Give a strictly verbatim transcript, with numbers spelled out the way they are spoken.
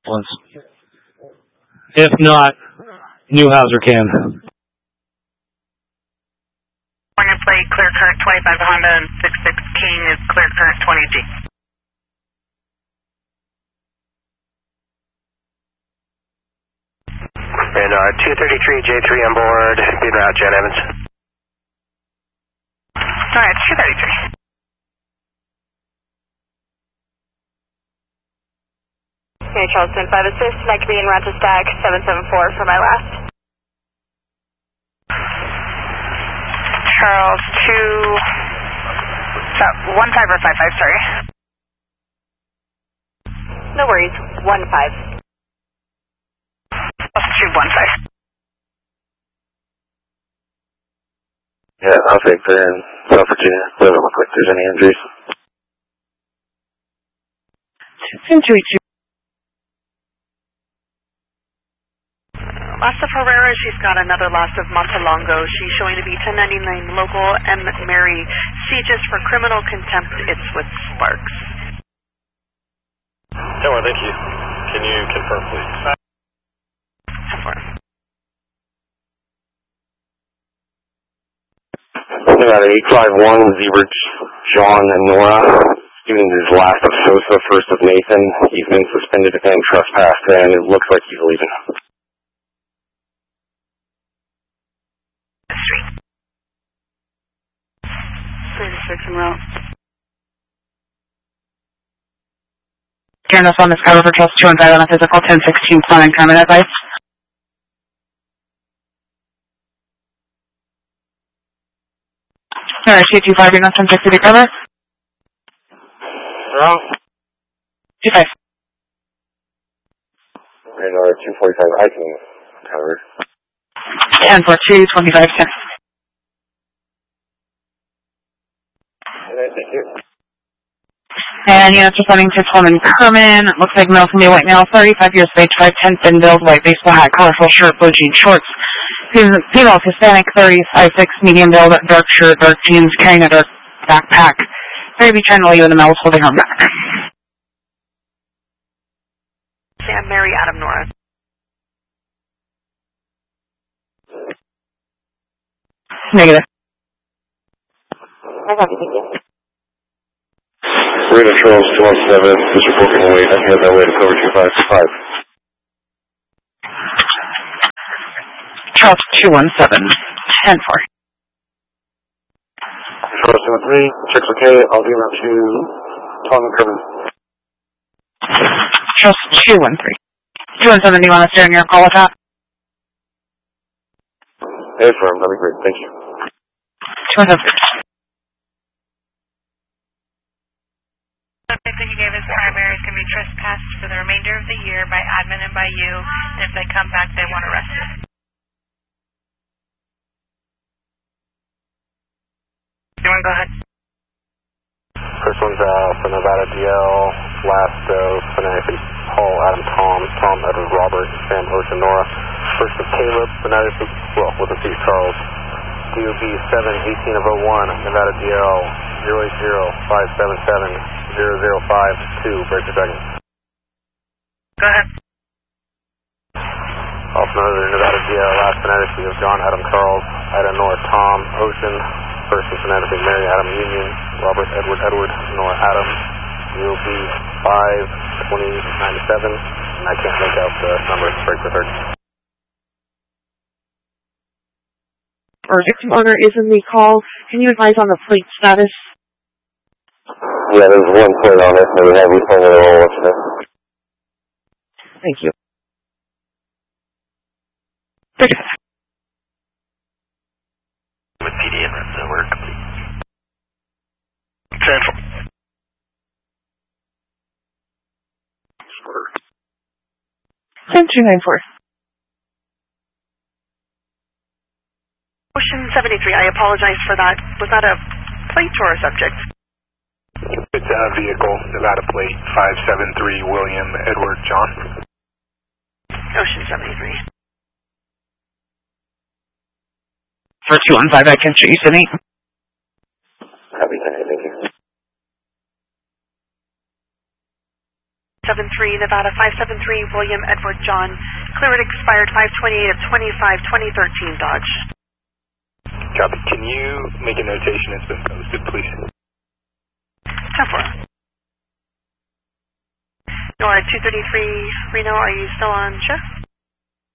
Once. If not, Newhouser can. California plate, clear current twenty-five Honda and six six King is clear current twenty G. And uh, two thirty-three J three on board, being route, Jen Evans. Alright, two thirty-three. Okay, Charleston, five assist, and I can be en route to stack seven seven four for my last. Charles, two, one five or five five, sorry. No worries, one five. Two one five. Yeah, I'll take that in South Virginia. Doesn't look like there's any injuries. Century two. Loss of Herrera, she's got another loss of Montelongo. She's showing to be ten ninety-nine local. M. Mary Sieges for criminal contempt. It's with Sparks. Taylor, thank you. Can you confirm, please? Nevada eight five one, Zebra John and Nora. Student is last of Sosa, first of Nathan. He's been suspended and trespassed, and it looks like he's leaving. thirty-six en route. Karen, on this cover for Trust two one five on a physical ten sixteen planning common advice. Alright, two two five, you're not ten sixty to cover? Wrong. two five. Radar two forty-five, I can cover. ten for two twenty-five, ten. Alright, thank you. And units responding to Tolman Kerman. Looks like male can be white male, thirty-five years of age, five ten, thin build, white baseball hat, colorful shirt, blue jean shorts. Female Hispanic, thirty-five six, medium build, dark shirt, dark jeans, carrying a dark backpack. Maybe trying to leave and the male is holding her back. Sam, Mary, Adam, Nora. Negative. I got you. Radar Charles two one seven, this report can wait. I head that way to cover two five five. Charles two one seven, ten four. Charles two one three, checks okay. I'll give that to Tom Kerman. Charles two one three. two one seven, do you want to stay on your call with that? Hey, firm, that'd be great. Thank you. two one seven. Subject that you gave as primary is going to be trespassed for the remainder of the year by admin and by you, and if they come back, they want arrested. You want to go ahead? First one's uh, for Nevada D L, last of Fanatic, Paul, Adam, Tom, Tom, Edward, Robert, Sam, Ocean, Nora. First of Caleb, Fanatic, well, with a C, Charles. D O B seven eighteen of oh one, Nevada D L, zero eight zero five seven seven zero zero five two, break the second. Go ahead. Off another Nevada D L, last Fanatic of John, Adam, Charles, Ida, Nora, Tom, Ocean. First of Fanatic, Mary, Adam, Union, Robert, Edward, Edward, Nora, Adam. D O B five twenty ninety-seven, and I can't make out the numbers, break the third. Or victim owner is in the call. Can you advise on the plate status? Yeah, there's one plate on it, and we have we pulled it all up today. Thank you. With P D and rest of the work, complete. Central. ten two nine four. Ocean seventy-three, I apologize for that. Was that a plate or a subject? It's a vehicle, Nevada plate, five seven three, William, Edward, John. Ocean seventy-three. For two one five, I can shoot you, Sydney. Happy Sunday, thank you. seven three, Nevada five seven three, William Edward John. Cleared expired five twenty-eight of twenty-five, twenty thirteen, Dodge. Copy. Can you make a notation it's been posted, please? ten four. Nora two thirty-three, Reno, are you still on shift?